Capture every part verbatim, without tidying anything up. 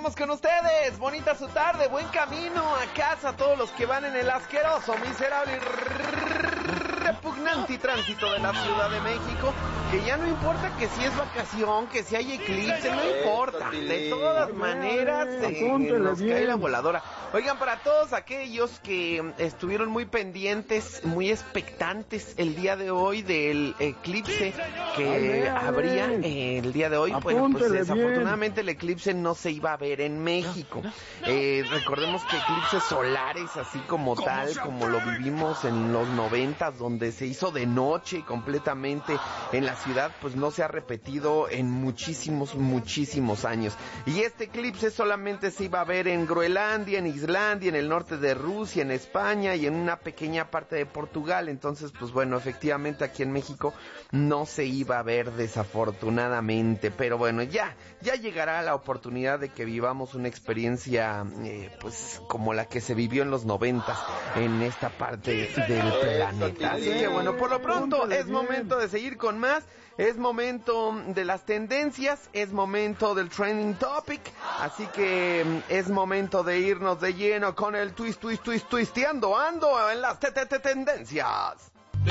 estamos con ustedes. Bonita su tarde, buen camino a casa. Todos los que van en el asqueroso, miserable y repugnante tránsito de la Ciudad de México, que ya no importa que si es vacación, que si hay eclipse, no importa. De todas maneras, eh, nos cae la voladora. Oigan, para todos aquellos que estuvieron muy pendientes, muy expectantes el día de hoy del eclipse que habría eh, el día de hoy, bueno, pues desafortunadamente el eclipse no se iba a ver en México. Eh, recordemos que eclipses solares, así como tal, como lo vivimos en los noventas, donde se hizo de noche completamente en la ciudad, pues no se ha repetido en muchísimos, muchísimos años. Y este eclipse solamente se iba a ver en Groenlandia, en Islandia, en el norte de Rusia, en España y en una pequeña parte de Portugal. Entonces, pues bueno, efectivamente aquí en México no se iba a ver desafortunadamente, pero bueno, ya, ya llegará la oportunidad de que vivamos una experiencia, eh, pues como la que se vivió en los noventas en esta parte del planeta. Así que bueno, por lo pronto es momento de seguir con más. Es momento de las tendencias, es momento del trending topic, así que es momento de irnos de lleno con el twist, twist, twist, twisteando, ando en las tendencias.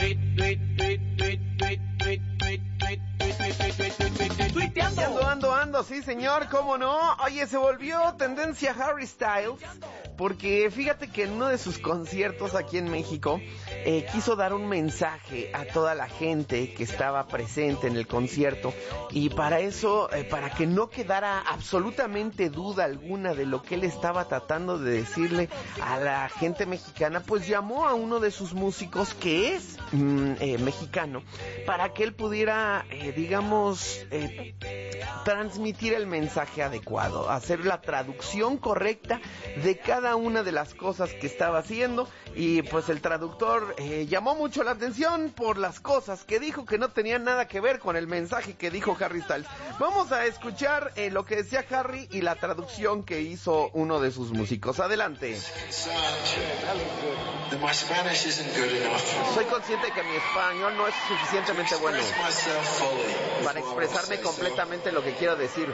Ando, ando, ando, sí señor, cómo no. Oye, se volvió tendencia Harry Styles, porque fíjate que en uno de sus conciertos aquí en México eh, quiso dar un mensaje a toda la gente que estaba presente en el concierto, y para eso, eh, para que no quedara absolutamente duda alguna de lo que él estaba tratando de decirle a la gente mexicana, pues llamó a uno de sus músicos que es mm, eh, mexicano, para que él pudiera, eh, digamos, eh, transmitir el mensaje adecuado, hacer la traducción correcta de cada una de las cosas que estaba haciendo. Y pues el traductor eh, llamó mucho la atención por las cosas que dijo que no tenían nada que ver con el mensaje que dijo Harry Styles. Vamos a escuchar eh, lo que decía Harry y la traducción que hizo uno de sus músicos. Adelante. Soy consciente de que mi español no es suficientemente bueno para expresarme completamente lo que quiero decir.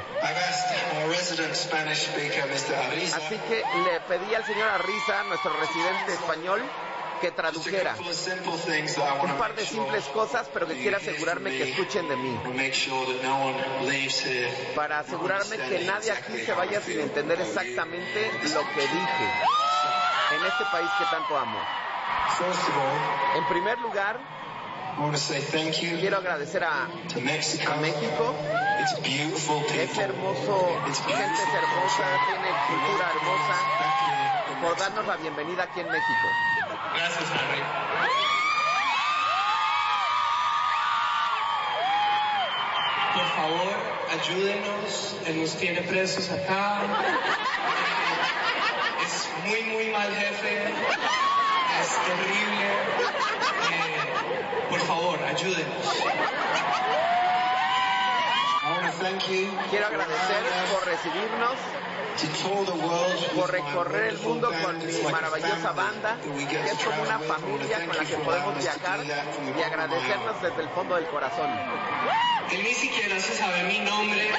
Así que le pedí al señor Arriza, nuestro residente español, que tradujera un par de simples cosas, pero que quiera asegurarme que escuchen de mí, para asegurarme que nadie aquí se vaya sin entender exactamente lo que dije en este país que tanto amo. En primer lugar, quiero agradecer a, a México. Es hermoso, gente es hermosa, tiene cultura hermosa, por darnos la bienvenida aquí en México. Gracias, Harry. Por favor, ayúdenos, él nos tiene presos acá. Es muy, muy mal jefe, es terrible. Eh, por favor, ayúdenos. Quiero agradecer por recibirnos, por recorrer el mundo con mi maravillosa banda, que es como una familia con la que podemos viajar, y agradecernos desde el fondo del corazón. Él ni siquiera se sabe mi nombre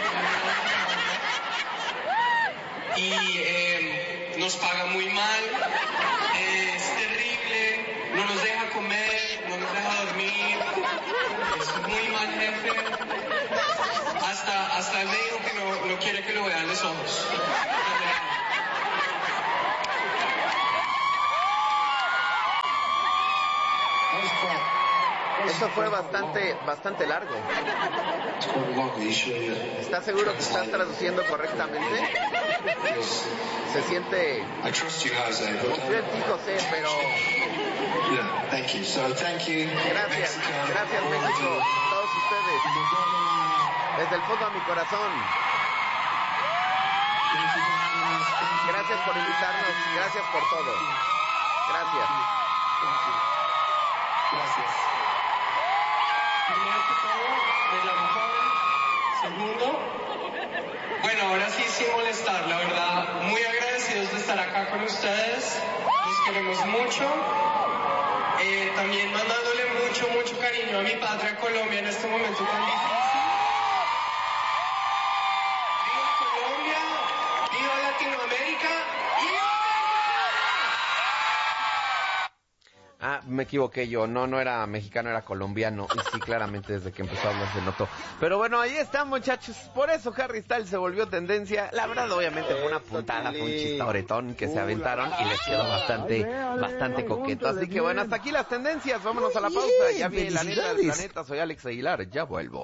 y eh, nos paga muy mal, eh, es terrible, no nos deja comer, no nos deja dormir, es muy mal jefe. Hasta, hasta él me dijo que no, no quiere que lo vean los ojos. Esto fue bastante, bastante largo. ¿Estás seguro que estás traduciendo correctamente? Se siente... Confío en ti, José, pero... Gracias, gracias México, todos ustedes. Desde el fondo de mi corazón. Gracias por invitarnos, gracias por todo. Gracias. Gracias. Primero que todo, me llamo Juan. Segundo, bueno, ahora sí, sin molestar, la verdad, muy agradecidos de estar acá con ustedes. Los queremos mucho. Eh, también mandándole mucho, mucho cariño a mi patria Colombia en este momento tan difícil. ¡Viva Colombia! ¡Viva me equivoqué yo, no, no era mexicano, era colombiano, y sí, claramente desde que empezó a hablar se notó. Pero bueno, ahí están, muchachos, por eso Harry Styles se volvió tendencia. La verdad, obviamente fue una puntada, fue un chistoretón que se aventaron y les quedó bastante, bastante coqueto. Así que bueno, hasta aquí las tendencias, vámonos a la pausa. Ya viene la neta del planeta, soy Alex Aguilar, ya vuelvo.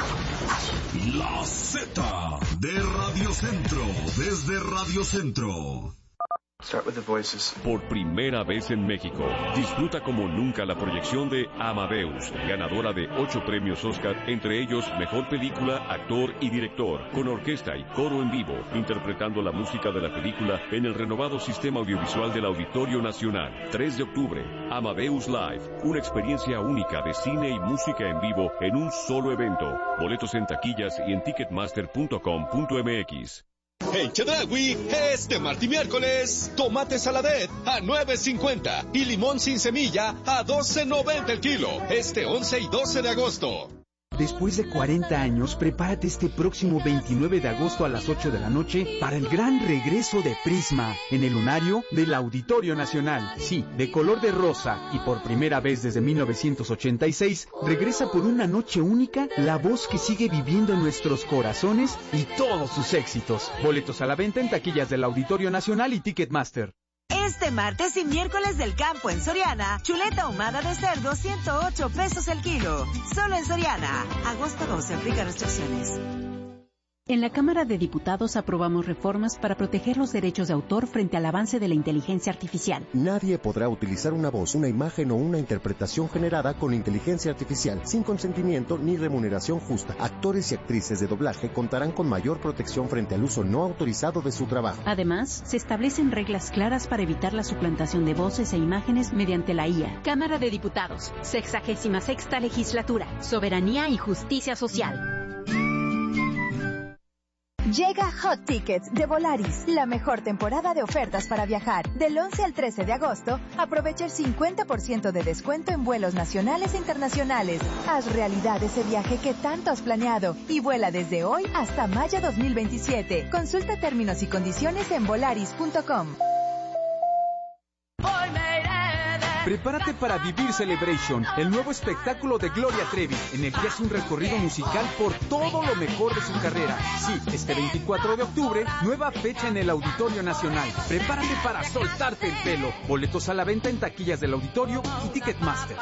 La Z de Radio Centro, desde Radio Centro. Start with the voices. Por primera vez en México, disfruta como nunca la proyección de Amadeus, ganadora de ocho premios Oscar, entre ellos Mejor Película, Actor y Director, con orquesta y coro en vivo, interpretando la música de la película en el renovado sistema audiovisual del Auditorio Nacional. tres de octubre, Amadeus Live, una experiencia única de cine y música en vivo en un solo evento. Boletos en taquillas y en ticketmaster punto com punto m x. En Chedraui, este martes y miércoles, tomate saladet a nueve cincuenta y limón sin semilla a doce noventa el kilo, este once y doce de agosto. Después de cuarenta años, prepárate este próximo veintinueve de agosto a las ocho de la noche para el gran regreso de Prisma en el lunario del Auditorio Nacional. Sí, de color de rosa y por primera vez desde mil novecientos ochenta y seis, regresa por una noche única la voz que sigue viviendo en nuestros corazones y todos sus éxitos. Boletos a la venta en taquillas del Auditorio Nacional y Ticketmaster. Este martes y miércoles del campo en Soriana, chuleta ahumada de cerdo ciento ocho pesos el kilo. Solo en Soriana. Agosto doce, aplica restricciones. En la Cámara de Diputados aprobamos reformas para proteger los derechos de autor frente al avance de la inteligencia artificial. Nadie podrá utilizar una voz, una imagen o una interpretación generada con inteligencia artificial sin consentimiento ni remuneración justa. Actores y actrices de doblaje contarán con mayor protección frente al uso no autorizado de su trabajo. Además, se establecen reglas claras para evitar la suplantación de voces e imágenes mediante la I A. Cámara de Diputados, sexagésima sexta legislatura, soberanía y justicia social. Llega Hot Tickets de Volaris, la mejor temporada de ofertas para viajar. Del once al trece de agosto, aprovecha el cincuenta por ciento de descuento en vuelos nacionales e internacionales. Haz realidad ese viaje que tanto has planeado y vuela desde hoy hasta mayo dos mil veintisiete. Consulta términos y condiciones en volaris punto com. Prepárate para vivir Celebration, el nuevo espectáculo de Gloria Trevi, en el que hace un recorrido musical por todo lo mejor de su carrera. Sí, este veinticuatro de octubre, nueva fecha en el Auditorio Nacional. Prepárate para soltarte el pelo. Boletos a la venta en taquillas del Auditorio y Ticketmaster.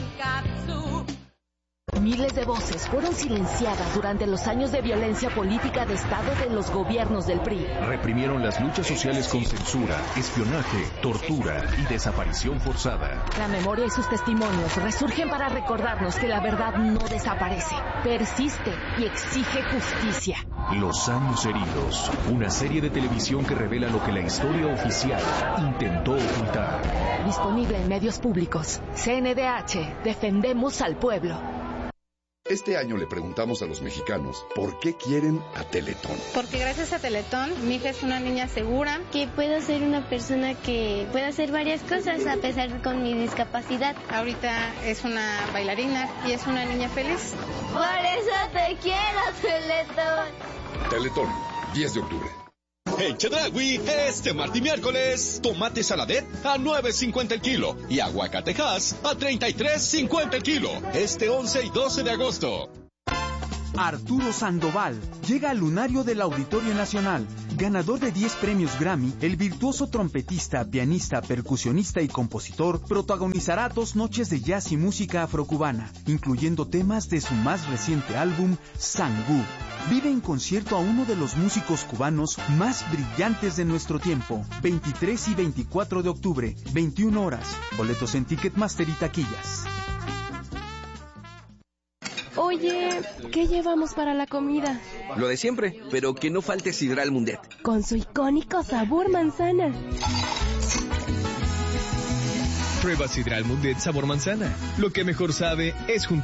Miles de voces fueron silenciadas durante los años de violencia política de Estado de los gobiernos del P R I. Reprimieron las luchas sociales con censura, espionaje, tortura y desaparición forzada. La memoria y sus testimonios resurgen para recordarnos que la verdad no desaparece, persiste y exige justicia. Los años heridos, una serie de televisión que revela lo que la historia oficial intentó ocultar. Disponible en medios públicos. C N D H, defendemos al pueblo. Este año le preguntamos a los mexicanos por qué quieren a Teletón. Porque gracias a Teletón, mi hija es una niña segura. Que puedo ser una persona que pueda hacer varias cosas a pesar de con mi discapacidad. Ahorita es una bailarina y es una niña feliz. Por eso te quiero, Teletón. Teletón, diez de octubre. En Chedraui, este martes y miércoles, tomate saladet a nueve cincuenta el kilo y aguacatejas a treinta y tres cincuenta el kilo, este once y doce de agosto. Arturo Sandoval llega al lunario del Auditorio Nacional. Ganador de diez premios Grammy, el virtuoso trompetista, pianista, percusionista y compositor protagonizará dos noches de jazz y música afrocubana, incluyendo temas de su más reciente álbum, Sangú. Vive en concierto a uno de los músicos cubanos más brillantes de nuestro tiempo. veintitrés y veinticuatro de octubre, veintiuna horas. Boletos en Ticketmaster y taquillas. Oye, ¿qué llevamos para la comida? Lo de siempre, pero que no falte Sidral Mundet. Con su icónico sabor manzana. Prueba Sidral Mundet sabor manzana. Lo que mejor sabe es juntar